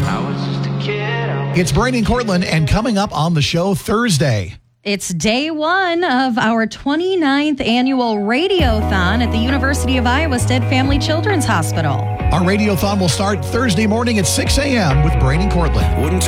It's Brain and Cortland, and coming up on the show Thursday. It's day one of our 29th annual Radiothon at the University of Iowa Stead Family Children's Hospital. Our Radiothon will start Thursday morning at 6 a.m. with Brain and Cortland.